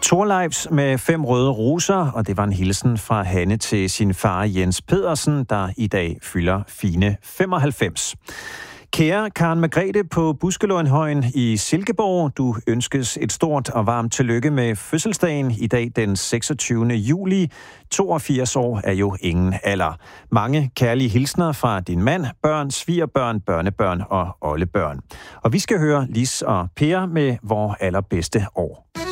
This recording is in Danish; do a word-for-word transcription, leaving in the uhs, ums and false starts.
Thorleifs med fem røde roser, og det var en hilsen fra Hanne til sin far Jens Pedersen, der i dag fylder fine femoghalvfems. Kære Karen Margrethe på Buskelundhøjen i Silkeborg, du ønskes et stort og varmt tillykke med fødselsdagen i dag den seksogtyvende juli. toogfirs år er jo ingen alder. Mange kærlige hilsner fra din mand, børn, svigerbørn, børnebørn og oldebørn. Og vi skal høre Lis og Per med vor allerbedste år.